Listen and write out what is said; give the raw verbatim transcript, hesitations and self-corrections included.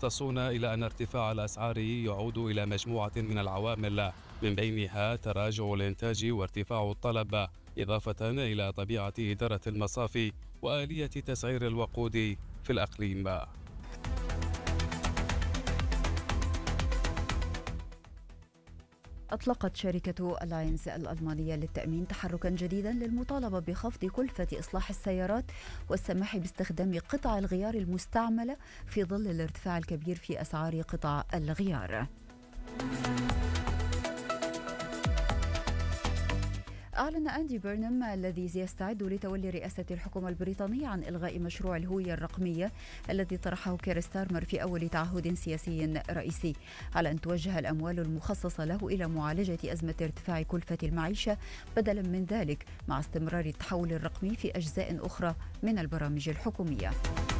مختصون إلى أن ارتفاع الأسعار يعود إلى مجموعة من العوامل، من بينها تراجع الإنتاج وارتفاع الطلب، إضافة إلى طبيعة إدارة المصافي وآلية تسعير الوقود في الأقليم. أطلقت شركة ألاينز الألمانية للتأمين تحركا جديدا للمطالبة بخفض كلفة إصلاح السيارات والسماح باستخدام قطع الغيار المستعملة في ظل الارتفاع الكبير في أسعار قطع الغيار. أعلن أندي بيرنام الذي يستعد لتولي رئاسة الحكومة البريطانية عن إلغاء مشروع الهوية الرقمية الذي طرحه كير ستارمر في أول تعهد سياسي رئيسي، على أن توجه الأموال المخصصة له إلى معالجة أزمة ارتفاع كلفة المعيشة بدلا من ذلك، مع استمرار التحول الرقمي في أجزاء أخرى من البرامج الحكومية.